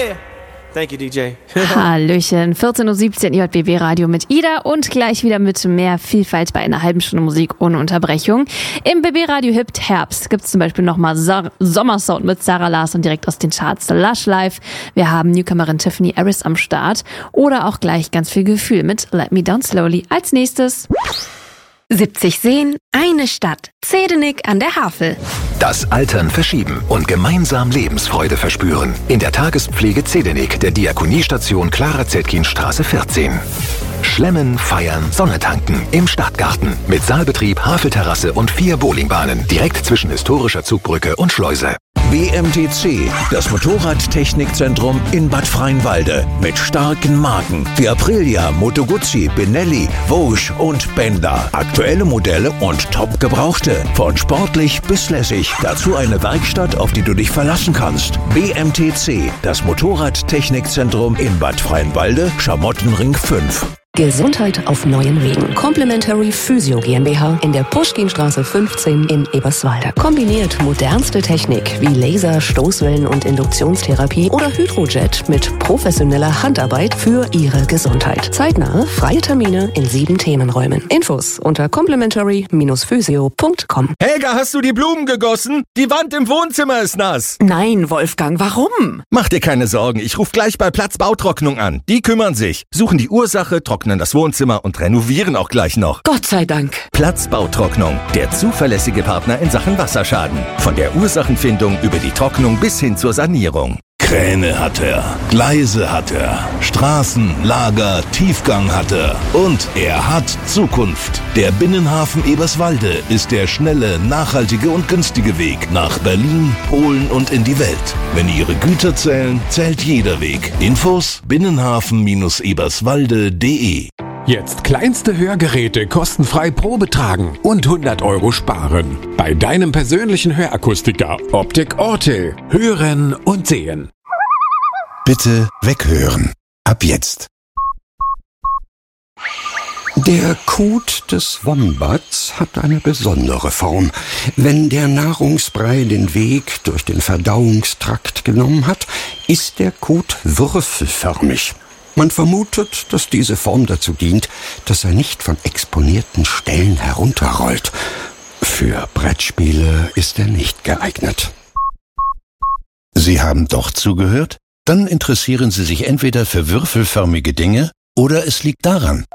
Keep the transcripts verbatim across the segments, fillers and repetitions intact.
Yeah! Thank you, D J. Hallöchen, vierzehn Uhr siebzehn J B B Radio mit Ida und gleich wieder mit mehr Vielfalt bei einer halben Stunde Musik ohne Unterbrechung. Im B B Radio Hip Herbst gibt's zum Beispiel nochmal Sa- Sommersound mit Sarah Larsson direkt aus den Charts, The Lush Life. Wir haben Newcomerin Tiffany Harris am Start oder auch gleich ganz viel Gefühl mit Let Me Down Slowly als nächstes. siebzig Seen, eine Stadt. Zedenik an der Havel. Das Altern verschieben und gemeinsam Lebensfreude verspüren. In der Tagespflege Zedenik der Diakoniestation Clara Zetkin-Straße vierzehn. Schlemmen, feiern, Sonne tanken im Stadtgarten. Mit Saalbetrieb, Havelterrasse und vier Bowlingbahnen. Direkt zwischen historischer Zugbrücke und Schleuse. B M T C, das Motorradtechnikzentrum in Bad Freienwalde. Mit starken Marken wie Aprilia, Moto Guzzi, Benelli, Vosges und Benda. Aktuelle Modelle und top gebrauchte. Von sportlich bis lässig. Dazu eine Werkstatt, auf die du dich verlassen kannst. B M T C, das Motorradtechnikzentrum in Bad Freienwalde, Schamottenring fünf. Gesundheit auf neuen Wegen. Complementary Physio GmbH in der Puschkinstraße fünfzehn in Eberswalde. Kombiniert modernste Technik wie Laser, Stoßwellen und Induktionstherapie oder Hydrojet mit professioneller Handarbeit für Ihre Gesundheit. Zeitnahe, freie Termine in sieben Themenräumen. Infos unter complementary physio punkt com. Helga, hast du die Blumen gegossen? Die Wand im Wohnzimmer ist nass. Nein, Wolfgang, warum? Mach dir keine Sorgen, ich rufe gleich bei Platz Bautrocknung an. Die kümmern sich, suchen die Ursache, trocknen das Wohnzimmer und renovieren auch gleich noch. Gott sei Dank. Platz Bautrocknung, der zuverlässige Partner in Sachen Wasserschaden. Von der Ursachenfindung über die Trocknung bis hin zur Sanierung. Kräne hat er, Gleise hat er, Straßen, Lager, Tiefgang hat er und er hat Zukunft. Der Binnenhafen Eberswalde ist der schnelle, nachhaltige und günstige Weg nach Berlin, Polen und in die Welt. Wenn Ihre Güter zählen, zählt jeder Weg. Infos binnenhafen eberswalde punkt de. Jetzt kleinste Hörgeräte kostenfrei Probe tragen und hundert Euro sparen. Bei deinem persönlichen Hörakustiker Optik Ortel. Hören und sehen. Bitte weghören. Ab jetzt. Der Kot des Wombats hat eine besondere Form. Wenn der Nahrungsbrei den Weg durch den Verdauungstrakt genommen hat, ist der Kot würfelförmig. Man vermutet, dass diese Form dazu dient, dass er nicht von exponierten Stellen herunterrollt. Für Brettspiele ist er nicht geeignet. Sie haben doch zugehört? Dann interessieren Sie sich entweder für würfelförmige Dinge oder es liegt daran.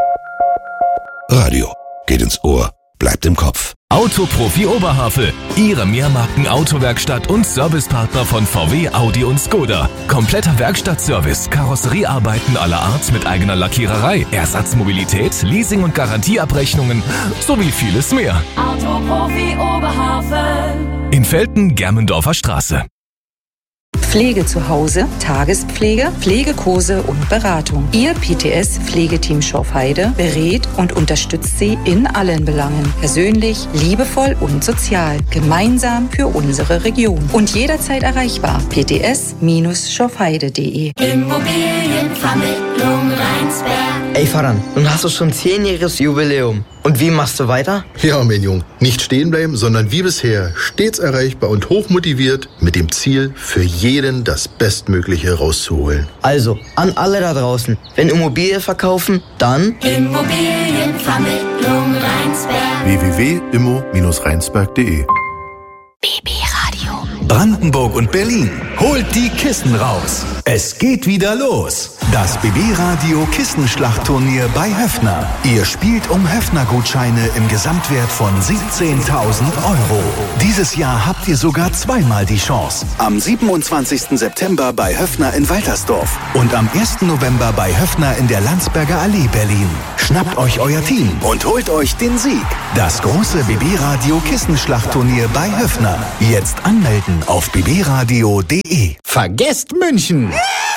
Radio geht ins Ohr, bleibt im Kopf. Autoprofi Oberhavel, Ihre Mehrmarken-Autowerkstatt und Servicepartner von V W, Audi und Skoda. Kompletter Werkstattservice, Karosseriearbeiten aller Art mit eigener Lackiererei, Ersatzmobilität, Leasing- und Garantieabrechnungen sowie vieles mehr. Autoprofi Oberhavel. In Velten, Germendorfer Straße. Pflege zu Hause, Tagespflege, Pflegekurse und Beratung. Ihr P T S-Pflegeteam Schorfheide berät und unterstützt Sie in allen Belangen. Persönlich, liebevoll und sozial. Gemeinsam für unsere Region. Und jederzeit erreichbar. p t s schorfheide punkt de. Immobilienvermittlung Rheinsberg. Ey Faran, nun hast du schon zehnjähriges Jubiläum. Und wie machst du weiter? Ja, mein Junge, nicht stehen bleiben, sondern wie bisher stets erreichbar und hochmotiviert mit dem Ziel, für jeden das Bestmögliche rauszuholen. Also, an alle da draußen, wenn Immobilie verkaufen, dann Immobilienvermittlung Rheinsberg. w w w punkt immo rheinsberg punkt de. B B Radio. Brandenburg und Berlin, holt die Kissen raus. Es geht wieder los. Das B B Radio Kissenschlachtturnier bei Höffner. Ihr spielt um Höffner-Gutscheine im Gesamtwert von siebzehntausend Euro. Dieses Jahr habt ihr sogar zweimal die Chance. Am siebenundzwanzigsten September bei Höffner in Waltersdorf und am ersten November bei Höffner in der Landsberger Allee Berlin. Schnappt euch euer Team und holt euch den Sieg. Das große B B Radio Kissenschlachtturnier bei Höffner. Jetzt anmelden auf b b radio punkt de. Vergesst München!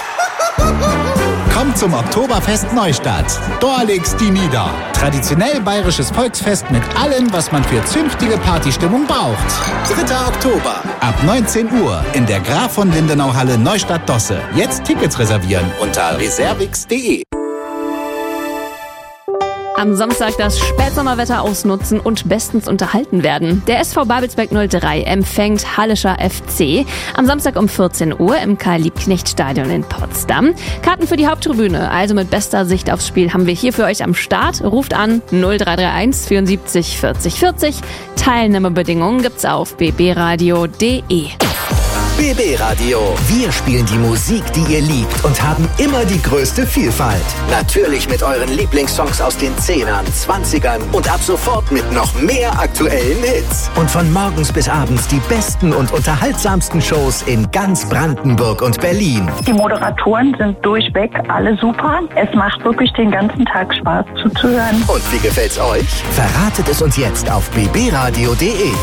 Kommt zum Oktoberfest Neustadt. Dort legt's die nieder. Traditionell bayerisches Volksfest mit allem, was man für zünftige Partystimmung braucht. dritter Oktober. Ab neunzehn Uhr in der Graf von Lindenau Halle Neustadt-Dosse. Jetzt Tickets reservieren unter reservix punkt de. Am Samstag das Spätsommerwetter ausnutzen und bestens unterhalten werden. Der S V Babelsberg null drei empfängt Hallischer F C am Samstag um vierzehn Uhr im Karl-Liebknecht-Stadion in Potsdam. Karten für die Haupttribüne, also mit bester Sicht aufs Spiel, haben wir hier für euch am Start. Ruft an null drei drei eins vierundsiebzig vierzig vierzig. Teilnahmebedingungen gibt's auf b b radio punkt d e. B B Radio. Wir spielen die Musik, die ihr liebt und haben immer die größte Vielfalt. Natürlich mit euren Lieblingssongs aus den Zehnern, Zwanzigern und ab sofort mit noch mehr aktuellen Hits. Und von morgens bis abends die besten und unterhaltsamsten Shows in ganz Brandenburg und Berlin. Die Moderatoren sind durchweg alle super. Es macht wirklich den ganzen Tag Spaß zuzuhören. Und wie gefällt's euch? Verratet es uns jetzt auf b b radio punkt d e.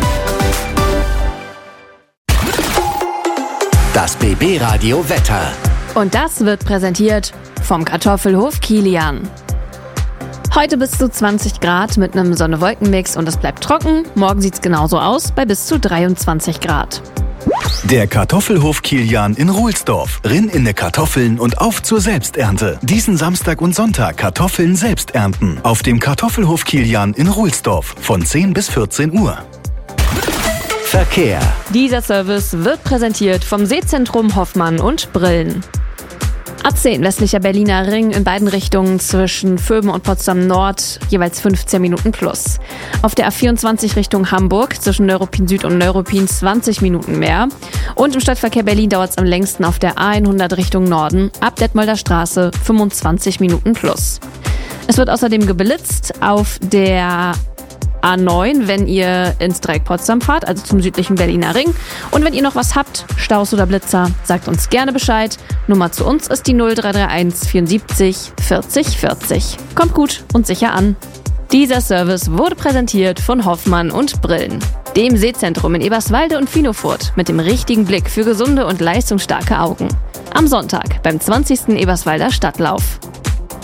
Das B B Radio Wetter. Und das wird präsentiert vom Kartoffelhof Kilian. Heute bis zu zwanzig Grad mit einem Sonne-Wolken-Mix und es bleibt trocken. Morgen sieht's genauso aus bei bis zu dreiundzwanzig Grad. Der Kartoffelhof Kilian in Ruhlsdorf. Rinn in ne Kartoffeln und auf zur Selbsternte. Diesen Samstag und Sonntag Kartoffeln selbst ernten. Auf dem Kartoffelhof Kilian in Ruhlsdorf von zehn bis vierzehn Uhr. Verkehr. Dieser Service wird präsentiert vom Seezentrum Hoffmann und Brillen. A zehn westlicher Berliner Ring in beiden Richtungen zwischen Vöben und Potsdam Nord jeweils fünfzehn Minuten plus. Auf der A vierundzwanzig Richtung Hamburg zwischen Neuruppin Süd und Neuruppin zwanzig Minuten mehr. Und im Stadtverkehr Berlin dauert es am längsten auf der A hundert Richtung Norden ab Detmolder Straße fünfundzwanzig Minuten plus. Es wird außerdem geblitzt auf der A neun, wenn ihr ins Dreieck Potsdam fahrt, also zum südlichen Berliner Ring. Und wenn ihr noch was habt, Staus oder Blitzer, sagt uns gerne Bescheid. Nummer zu uns ist die null drei drei eins vierundsiebzig vierzig vierzig. Kommt gut und sicher an. Dieser Service wurde präsentiert von Hoffmann und Brillen, dem Seezentrum in Eberswalde und Finofurt mit dem richtigen Blick für gesunde und leistungsstarke Augen. Am Sonntag beim zwanzigsten Eberswalder Stadtlauf.